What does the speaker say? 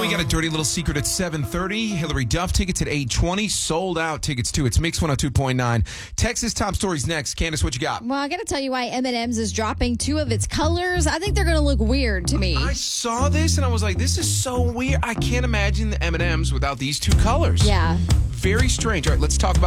we got a dirty little secret at 7:30. Hillary Duff tickets at 8:20. Sold out tickets too. It's Mix 102.9. Texas top stories next. Candace, what you got? Well, I got to tell you why M&M's is dropping 2 of its colors. I think they're going to look weird to me. I saw this and I was like, this is so weird. I can't imagine the M&M's without these 2 colors. Yeah. Very strange. All right, let's talk about